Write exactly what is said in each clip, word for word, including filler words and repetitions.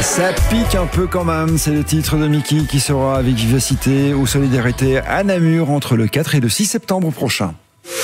Ça pique un peu quand même, c'est le titre de Mickey qui sera avec Vivacité ou Solidarité à Namur entre le quatre et le six septembre prochain.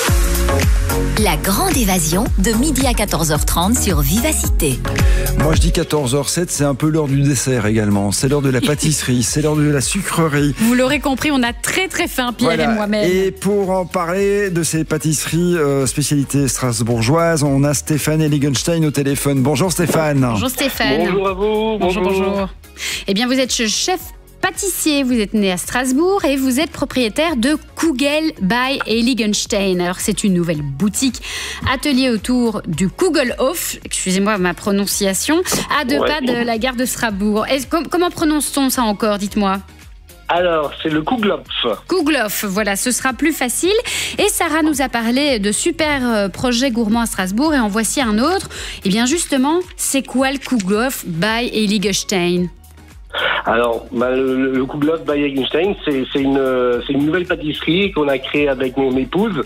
La grande évasion de midi à quatorze heures trente sur Vivacité. Moi je dis quatorze heures sept, c'est un peu l'heure du dessert également. C'est l'heure de la pâtisserie, c'est l'heure de la sucrerie. Vous l'aurez compris, on a très très faim, Pierre Voilà. et moi-même. Et pour en parler de ces pâtisseries euh, spécialités strasbourgeoises, on a Stéphane Eligenstein au téléphone. Bonjour Stéphane. Bonjour Stéphane. Bonjour à vous. Bonjour, bonjour. Eh bien, vous êtes chef pâtissier, vous êtes né à Strasbourg et vous êtes propriétaire de Kugel by Eligenstein. Alors, c'est une nouvelle boutique, atelier autour du Kugelhof, excusez-moi ma prononciation, à deux Ouais. pas de la gare de Strasbourg. Est-ce- com- comment prononce-t-on ça encore, dites-moi? Alors, c'est le Kugelhof. Kugelhof, voilà, ce sera plus facile. Et Sarah nous a parlé de super euh, projets gourmands à Strasbourg et en voici un autre. Eh bien, justement, c'est quoi le Kugelhof by Eligenstein? Alors, bah, le, le Kugelhof by Eigenstein, c'est c'est une, euh, c'est une nouvelle pâtisserie qu'on a créée avec mon épouse,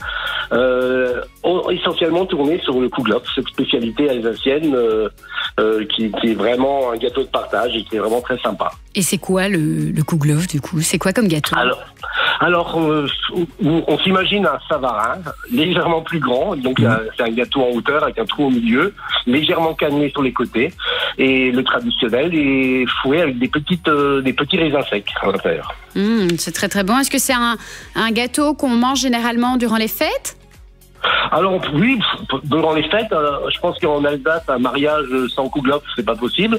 euh, on- essentiellement tournée sur le Kugelhof, cette spécialité alsacienne euh, euh, qui, qui est vraiment un gâteau de partage et qui est vraiment très sympa. Et c'est quoi le, le Kugelhof, du coup? C'est quoi comme gâteau? Alors, alors euh, on, on s'imagine un savarin légèrement plus grand, donc euh, c'est un gâteau en hauteur avec un trou au milieu, légèrement cannelé sur les côtés, et le traditionnel est fourré avec des petites, euh, des petits raisins secs à l'intérieur. Mmh, c'est très très bon. Est-ce que c'est un, un gâteau qu'on mange généralement durant les fêtes? Alors oui, durant les fêtes, euh, je pense qu'en Alsace, un mariage sans Kugelhof, c'est pas possible,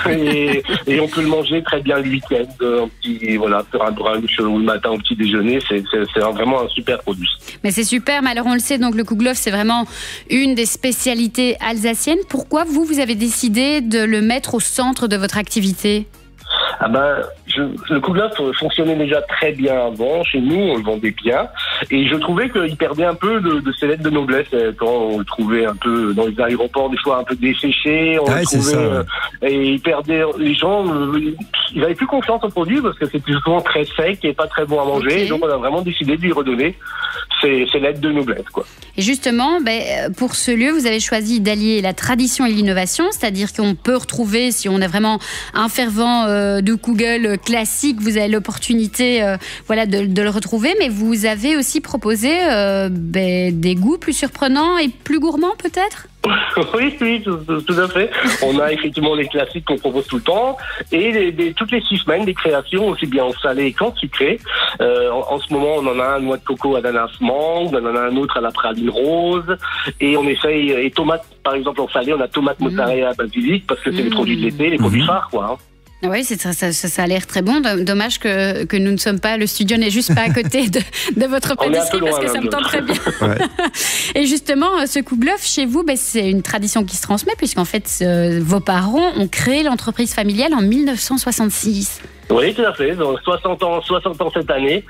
et, et on peut le manger très bien le week-end, euh, un petit, voilà, faire un brunch ou le matin au petit déjeuner, c'est c'est- c'est vraiment un super produit. Mais c'est super, mais alors on le sait, donc le Kugelhof, c'est vraiment une des spécialités alsaciennes. Pourquoi vous, vous avez décidé de le mettre au centre de votre activité? Ah ben, je, le Kugelhof fonctionnait déjà très bien avant. Chez nous, on le vendait bien. Et je trouvais qu'il perdait un peu de, de ses lettres de noblesse. euh, Quand on le trouvait un peu dans les aéroports, des fois un peu desséché. On Ouais, le c'est trouvait, ça, ouais. euh, et il perdait, les gens, euh, ils avaient plus confiance au produit parce que c'était souvent très sec et pas très bon à manger. Ok. Et donc, on a vraiment décidé de lui redonner ses, ses lettres de noblesse, quoi. Et justement, ben, pour ce lieu, vous avez choisi d'allier la tradition et l'innovation, c'est-à-dire qu'on peut retrouver, si on est vraiment un fervent euh, de Kugel classique, vous avez l'opportunité euh, voilà, de, de le retrouver, mais vous avez aussi proposé euh, ben, des goûts plus surprenants et plus gourmands peut-être? Oui, oui, tout, tout- tout à fait. On a effectivement les classiques qu'on propose tout le temps et les- les- toutes les six semaines des créations aussi bien en salé qu'en sucré. Euh, en, en ce moment, on en a un noix de coco à ananas mangue, on en a un autre à la praline rose et on essaye et tomates par exemple en salé, on a tomate mozzarella basilic parce que c'est les Mmh. produits de l'été, les produits phares quoi. Hein. Oui, c'est ça, ça, ça, ça a l'air très bon. Dommage que, que nous ne sommes pas, le studio n'est juste pas à côté de, de votre On est un peu pâtisserie parce loin que ça l'un me de tente très bien. Ouais. Et justement, ce Kugelhof, chez vous, ben, c'est une tradition qui se transmet puisqu'en fait, euh, vos parents ont créé l'entreprise familiale en mille neuf cent soixante-six. Oui, tout à fait. Donc, soixante ans, soixante ans cette année.